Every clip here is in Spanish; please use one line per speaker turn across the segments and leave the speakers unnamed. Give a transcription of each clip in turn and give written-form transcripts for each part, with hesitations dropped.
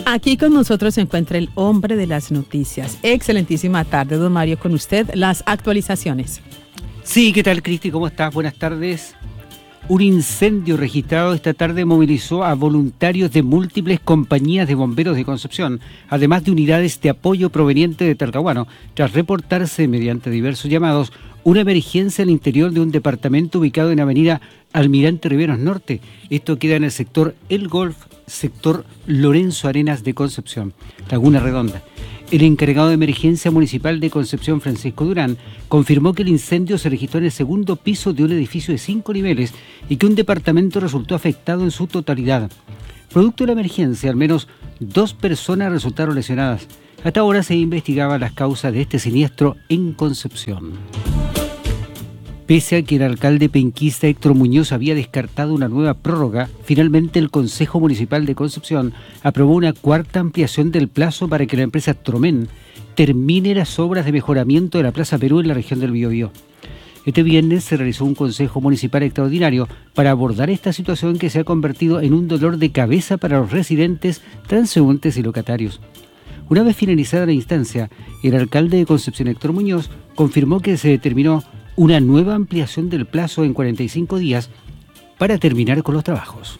Aquí con nosotros se encuentra el hombre de las noticias. Excelentísima tarde, don Mario, con usted las actualizaciones.
Sí, ¿qué tal, Cristi? ¿Cómo estás? Buenas tardes. Un incendio registrado esta tarde movilizó a voluntarios de múltiples compañías de bomberos de Concepción, además de unidades de apoyo provenientes de Talcahuano, tras reportarse mediante diversos llamados una emergencia al interior de un departamento ubicado en avenida Almirante Riveros Norte. Esto queda en el sector El Golf, sector Lorenzo Arenas de Concepción, Laguna Redonda. El encargado de emergencia municipal de Concepción, Francisco Durán, confirmó que el incendio se registró en el segundo piso de un edificio de 5 niveles y que un departamento resultó afectado en su totalidad. Producto de la emergencia, al menos 2 personas resultaron lesionadas. Hasta ahora se investigaban las causas de este siniestro en Concepción. Pese a que el alcalde penquista Héctor Muñoz había descartado una nueva prórroga, finalmente el Consejo Municipal de Concepción aprobó una cuarta ampliación del plazo para que la empresa Tromen termine las obras de mejoramiento de la Plaza Perú en la región del Biobío. Este viernes se realizó un Consejo Municipal extraordinario para abordar esta situación que se ha convertido en un dolor de cabeza para los residentes, transeúntes y locatarios. Una vez finalizada la instancia, el alcalde de Concepción, Héctor Muñoz, confirmó que se determinó una nueva ampliación del plazo en 45 días para terminar con los trabajos.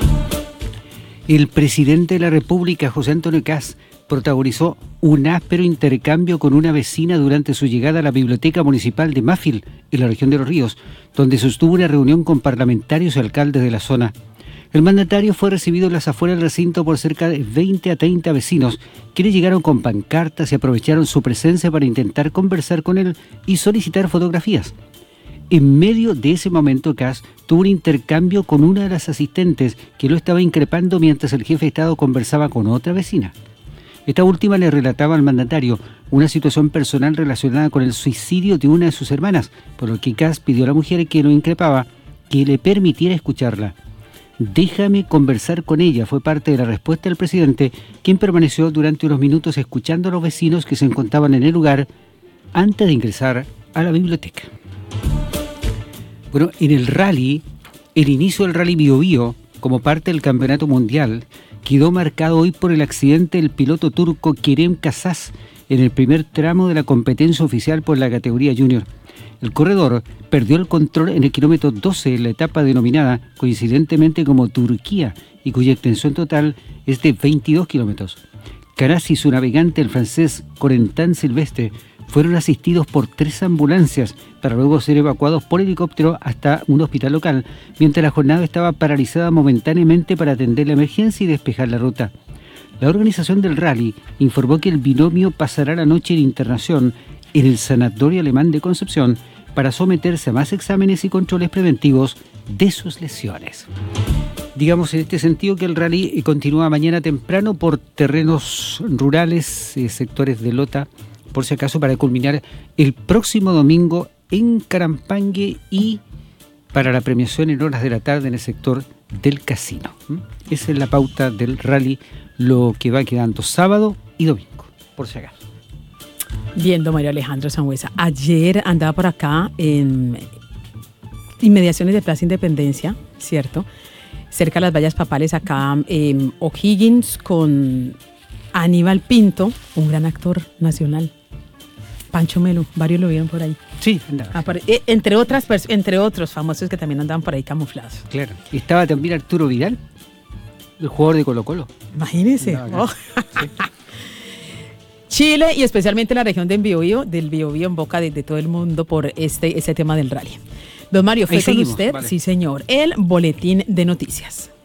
El presidente de la República, José Antonio Kast, protagonizó un áspero intercambio con una vecina durante su llegada a la Biblioteca Municipal de Mafil, en la región de Los Ríos, donde sostuvo una reunión con parlamentarios y alcaldes de la zona. El mandatario fue recibido en las afueras del recinto por cerca de 20 a 30 vecinos, quienes llegaron con pancartas y aprovecharon su presencia para intentar conversar con él y solicitar fotografías. En medio de ese momento, Kast tuvo un intercambio con una de las asistentes que lo estaba increpando mientras el jefe de Estado conversaba con otra vecina. Esta última le relataba al mandatario una situación personal relacionada con el suicidio de una de sus hermanas, por lo que Kast pidió a la mujer que lo increpaba que le permitiera escucharla. «Déjame conversar con ella», fue parte de la respuesta del presidente, quien permaneció durante unos minutos escuchando a los vecinos que se encontraban en el lugar antes de ingresar a la biblioteca. Bueno, en el rally, el inicio del Rally Biobío, como parte del Campeonato Mundial, quedó marcado hoy por el accidente del piloto turco Kerem Kasas en el primer tramo de la competencia oficial por la categoría Junior. El corredor perdió el control en el kilómetro 12 en la etapa denominada coincidentemente como Turquía y cuya extensión total es de 22 kilómetros. Caras y su navegante, el francés Corentin Silvestre, fueron asistidos por 3 ambulancias para luego ser evacuados por helicóptero hasta un hospital local, mientras la jornada estaba paralizada momentáneamente para atender la emergencia y despejar la ruta. La organización del rally informó que el binomio pasará la noche en internación en el Sanatorio Alemán de Concepción para someterse a más exámenes y controles preventivos de sus lesiones. Digamos en este sentido que el rally continúa mañana temprano por terrenos rurales, sectores de Lota, por si acaso, para culminar el próximo domingo en Carampangue y para la premiación en horas de la tarde en el sector del casino. Esa es la pauta del rally, lo que va quedando sábado y domingo, por si acaso.
Bien, don Mario Alejandro Sangüesa. Ayer andaba por acá en inmediaciones de Plaza Independencia, ¿cierto? Cerca de las vallas papales, acá en O'Higgins, con Aníbal Pinto, un gran actor nacional. Pancho Melo, varios lo vieron por ahí.
Sí, andaba.
Entre otros famosos que también andaban por ahí camuflados.
Claro. Y estaba también Arturo Vidal, el jugador de Colo-Colo.
Imagínese. Oh. Sí. Chile y especialmente la región del Biobío en boca de todo el mundo por ese tema del rally. Don Mario, ¿fue con usted? Vale. Sí, señor. El boletín de noticias.